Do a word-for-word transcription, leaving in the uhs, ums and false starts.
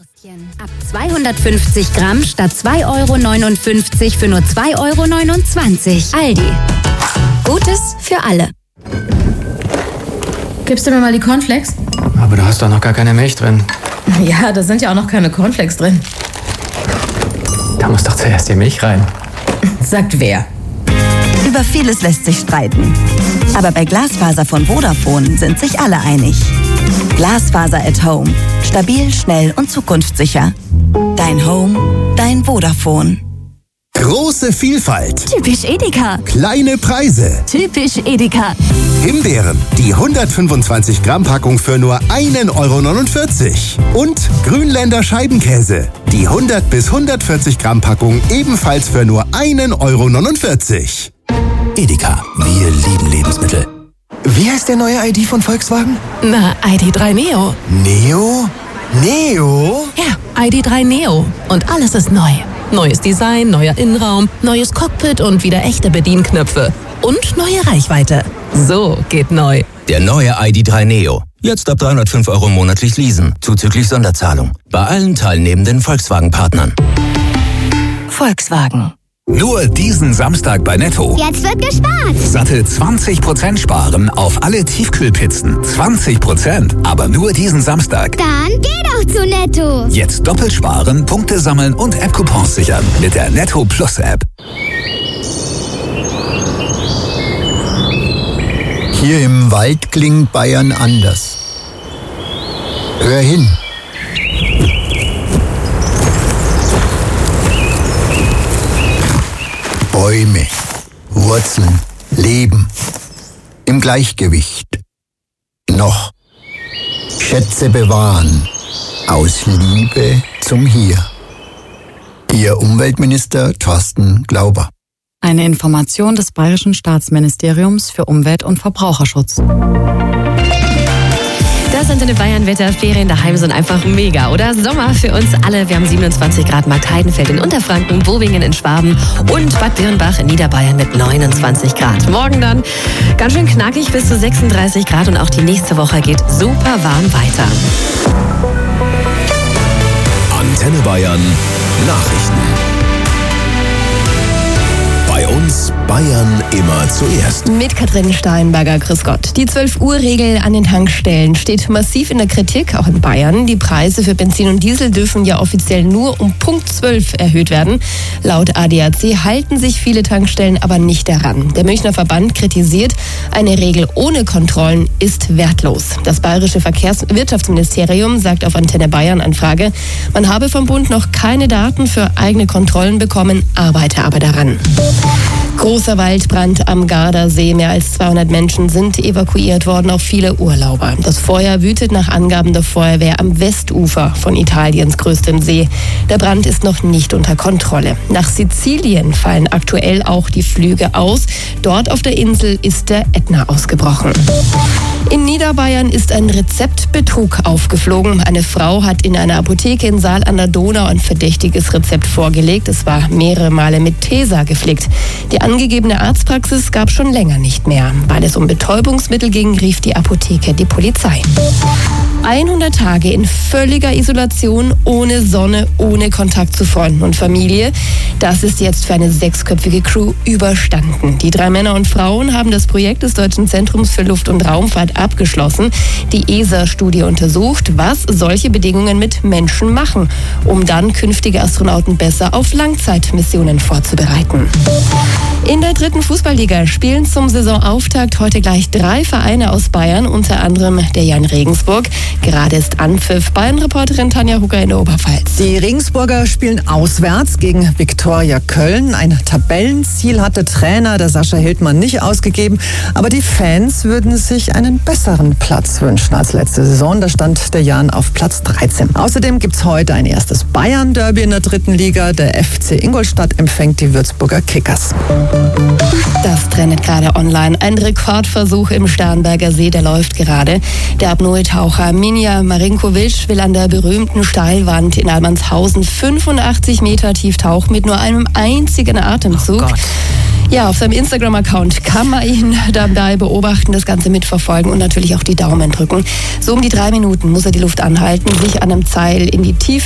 Ab zweihundertfünfzig Gramm statt zwei Euro neunundfünfzig für nur zwei Euro neunundzwanzig. Aldi. Gutes für alle. Gibst du mir mal die Cornflakes? Aber da hast doch noch gar keine Milch drin. Ja, da sind ja auch noch keine Cornflakes drin. Da muss doch zuerst die Milch rein. Sagt wer? Über vieles lässt sich streiten. Aber bei Glasfaser von Vodafone sind sich alle einig. Glasfaser at Home. Stabil, schnell und zukunftssicher. Dein Home, dein Vodafone. Große Vielfalt. Typisch Edeka. Kleine Preise. Typisch Edeka. Himbeeren, die hundertfünfundzwanzig Gramm Packung für nur ein Euro neunundvierzig. Und Grünländer Scheibenkäse, die hundert bis hundertvierzig Gramm Packung ebenfalls für nur ein Euro neunundvierzig. Edeka, wir lieben Lebensmittel. Wie heißt der neue I D von Volkswagen? Na, I D drei Neo. Neo? Neo? Ja, I D drei Neo. Und alles ist neu. Neues Design, neuer Innenraum, neues Cockpit und wieder echte Bedienknöpfe. Und neue Reichweite. So geht neu. Der neue I D drei Neo. Jetzt ab dreihundertfünf Euro monatlich leasen, zuzüglich Sonderzahlung. Bei allen teilnehmenden Volkswagen-Partnern. Volkswagen. Nur diesen Samstag bei Netto. Jetzt wird gespart. Satte zwanzig Prozent sparen auf alle Tiefkühlpizzen. zwanzig Prozent. Aber nur diesen Samstag. Dann geh doch zu Netto. Jetzt doppelt sparen, Punkte sammeln und App-Coupons sichern. Mit der Netto Plus App. Hier im Wald klingt Bayern anders. Hör hin. Bäume, Wurzeln, Leben. Im Gleichgewicht. Noch. Schätze bewahren. Aus Liebe zum Hier. Ihr Umweltminister Thorsten Glauber. Eine Information des Bayerischen Staatsministeriums für Umwelt- und Verbraucherschutz. Das sind in den Bayern-Wetterferien daheim sind einfach mega, oder? Sommer für uns alle. Wir haben siebenundzwanzig Grad Marktheidenfeld in Unterfranken, Bobingen in Schwaben und Bad Birnbach in Niederbayern mit neunundzwanzig Grad. Morgen dann ganz schön knackig bis zu sechsunddreißig Grad und auch die nächste Woche geht super warm weiter. Antenne Bayern Nachrichten. Bei uns Bayern immer zuerst. Mit Katrin Steinberger, grüß Gott. Die zwölf Uhr Regel an den Tankstellen steht massiv in der Kritik, auch in Bayern. Die Preise für Benzin und Diesel dürfen ja offiziell nur um Punkt zwölf erhöht werden. Laut A D A C halten sich viele Tankstellen aber nicht daran. Der Münchner Verband kritisiert, eine Regel ohne Kontrollen ist wertlos. Das bayerische Verkehrswirtschaftsministerium sagt auf Antenne Bayern Anfrage, man habe vom Bund noch keine Daten für eigene Kontrollen bekommen, arbeite aber daran. Großer Waldbrand am Gardasee. Mehr als zweihundert Menschen sind evakuiert worden, auch viele Urlauber. Das Feuer wütet nach Angaben der Feuerwehr am Westufer von Italiens größtem See. Der Brand ist noch nicht unter Kontrolle. Nach Sizilien fallen aktuell auch die Flüge aus. Dort auf der Insel ist der Ätna ausgebrochen. In Niederbayern ist ein Rezeptbetrug aufgeflogen. Eine Frau hat in einer Apotheke in Saal an der Donau ein verdächtiges Rezept vorgelegt. Es war mehrere Male mit Tesa geflickt. Die angegebene Arztpraxis gab schon länger nicht mehr. Weil es um Betäubungsmittel ging, rief die Apotheke die Polizei. hundert Tage in völliger Isolation, ohne Sonne, ohne Kontakt zu Freunden und Familie. Das ist jetzt für eine sechsköpfige Crew überstanden. Die drei Männer und Frauen haben das Projekt des Deutschen Zentrums für Luft- und Raumfahrt abgeschlossen. Die E S A-Studie untersucht, was solche Bedingungen mit Menschen machen, um dann künftige Astronauten besser auf Langzeitmissionen vorzubereiten. In der dritten Fußballliga spielen zum Saisonauftakt heute gleich drei Vereine aus Bayern, unter anderem der Jan Regensburg. Gerade ist Anpfiff. Bayern-Reporterin Tanja Hugger in der Oberpfalz. Die Regensburger spielen auswärts gegen Viktoria Köln. Ein Tabellenziel hatte Trainer der Sascha Hildmann nicht ausgegeben. Aber die Fans würden sich einen besseren Platz wünschen als letzte Saison. Da stand der Jan auf Platz dreizehn. Außerdem gibt es heute ein erstes Bayern-Derby in der dritten Liga. Der F C Ingolstadt empfängt die Würzburger Kickers. Das trendet gerade online. Ein Rekordversuch im Starnberger See, der läuft gerade. Der Apnoe-Taucher Minja Marinkovic will an der berühmten Steilwand in Almanshausen fünfundachtzig Meter tief tauchen mit nur einem einzigen Atemzug. Oh Gott. Ja, auf seinem Instagram-Account kann man ihn dabei beobachten, das Ganze mitverfolgen und natürlich auch die Daumen drücken. So um die drei Minuten muss er die Luft anhalten, sich an einem Seil in die Tiefe